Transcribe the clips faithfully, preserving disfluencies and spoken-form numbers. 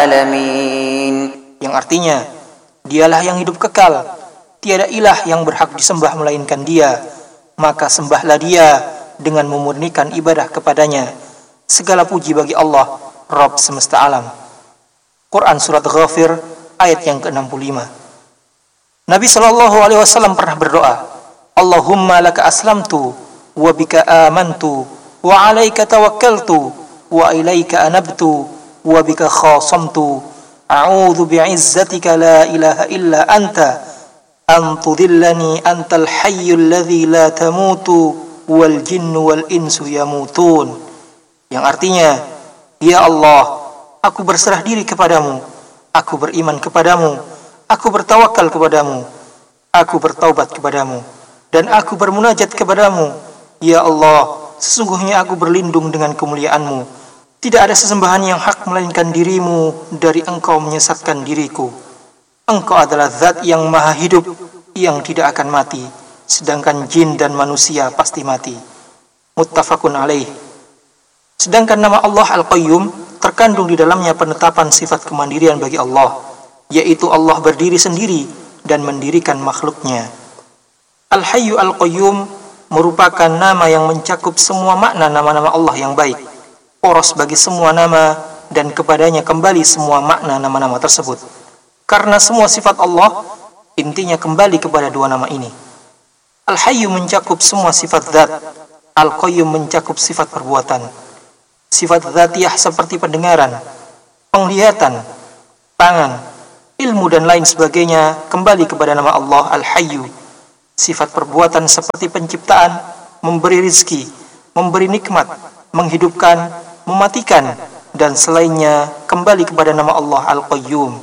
العالمين. Yang artinya, dialah yang hidup kekal, tiada ilah yang berhak disembah melainkan dia, maka sembahlah dia dengan memurnikan ibadah kepadanya. Segala puji bagi Allah, Rabb semesta alam. Quran Surat Ghafir ayat yang ke enam puluh lima. Nabi shallallahu alaihi wasallam pernah berdoa, Allahumma laka aslamtu, wa bika amantu, wa alaika tawakkaltu, wa ilaika anabtu, wa bika khasamtu, a'udzu bi'izzatika la ilaha illa anta, an tudillani antal hayyul ladzi la tamutu, wal jinnu wal insu yamutun. Yang artinya, ya Allah, aku berserah diri kepadamu, aku beriman kepadamu, aku bertawakal kepadamu, aku bertaubat kepadamu, dan aku bermunajat kepadamu. Ya Allah, sesungguhnya aku berlindung dengan kemuliaan-Mu. Tidak ada sesembahan yang hak melainkan dirimu, dari Engkau menyesatkan diriku. Engkau adalah zat yang maha hidup, yang tidak akan mati, sedangkan jin dan manusia pasti mati. Muttafaqun alaih. Sedangkan nama Allah Al-Qayyum terkandung di dalamnya penetapan sifat kemandirian bagi Allah, yaitu Allah berdiri sendiri dan mendirikan makhluknya. Al-Hayyu Al-Qayyum merupakan nama yang mencakup semua makna nama-nama Allah yang baik, poros bagi semua nama, dan kepadanya kembali semua makna nama-nama tersebut. Karena semua sifat Allah intinya kembali kepada dua nama ini. Al-Hayyu mencakup semua sifat zat, Al-Qayyum mencakup sifat perbuatan. Sifat dzatiyah seperti pendengaran, penglihatan, tangan, ilmu dan lain sebagainya kembali kepada nama Allah Al-Hayyu. Sifat perbuatan seperti penciptaan, memberi rizki, memberi nikmat, menghidupkan, mematikan, dan selainnya kembali kepada nama Allah Al-Qayyum.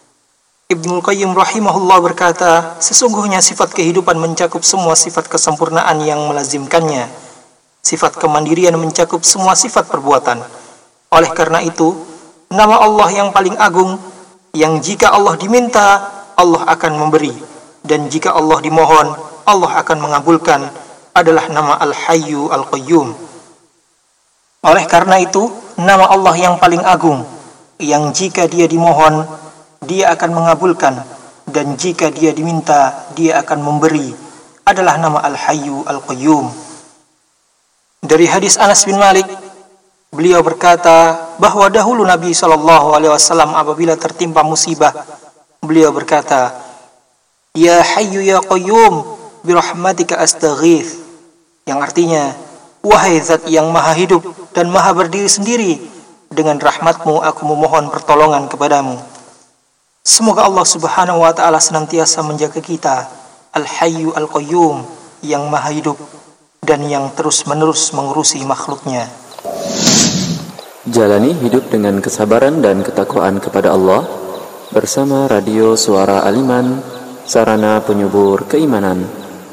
Ibnul Qayyim rahimahullah berkata, sesungguhnya sifat kehidupan mencakup semua sifat kesempurnaan yang melazimkannya. Sifat kemandirian mencakup semua sifat perbuatan. Oleh karena itu, nama Allah yang paling agung, yang jika Allah diminta, Allah akan memberi, dan jika Allah dimohon, Allah akan mengabulkan, adalah nama Al-Hayyu Al-Qayyum. Oleh karena itu, nama Allah yang paling agung, yang jika dia dimohon, dia akan mengabulkan, dan jika dia diminta, dia akan memberi, adalah nama Al-Hayyu Al-Qayyum. Dari hadis Anas bin Malik, beliau berkata bahwa dahulu Nabi shallallahu alaihi wasallam apabila tertimpa musibah, beliau berkata, Ya Hayyu Ya Qayyum, birahmatika astaghith. Yang artinya, wahai zat yang maha hidup dan maha berdiri sendiri, dengan rahmatmu aku memohon pertolongan kepadamu. Semoga Allah subhanahu wa ta'ala senantiasa menjaga kita, Al-Hayyu Al-Qayyum, yang maha hidup dan yang terus-menerus mengurusi makhluknya. Jalani hidup dengan kesabaran dan ketakwaan kepada Allah bersama Radio Suara Aliman, sarana penyubur keimanan.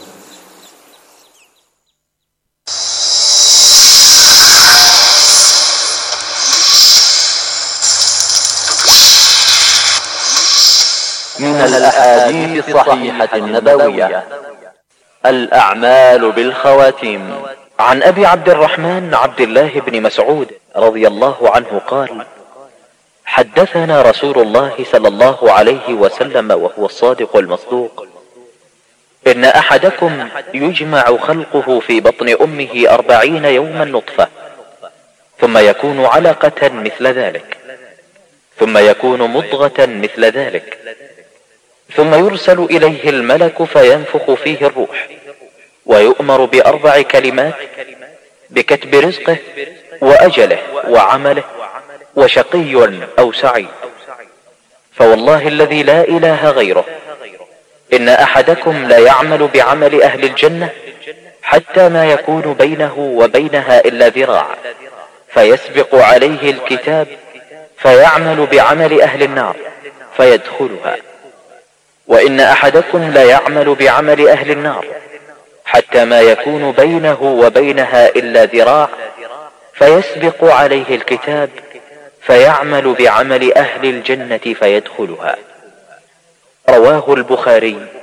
من الأحاديث الصحيحة النبوية الأعمال بالخواتيم. عن أبي عبد الرحمن عبد الله بن مسعود رضي الله عنه قال حدثنا رسول الله صلى الله عليه وسلم وهو الصادق المصدوق إن أحدكم يجمع خلقه في بطن أمه أربعين يوما نطفة ثم يكون علقة مثل ذلك ثم يكون مضغة مثل ذلك ثم يرسل إليه الملك فينفخ فيه الروح ويؤمر بأربع كلمات بكتب رزقه وأجله وعمله وشقي أو سعيد. فوالله الذي لا إله غيره إن أحدكم لا يعمل بعمل أهل الجنة حتى ما يكون بينه وبينها إلا ذراع فيسبق عليه الكتاب فيعمل بعمل أهل النار فيدخلها وإن أحدكم لا يعمل بعمل أهل النار حتى ما يكون بينه وبينها إلا ذراع فيسبق عليه الكتاب فيعمل بعمل أهل الجنة فيدخلها. رواه البخاري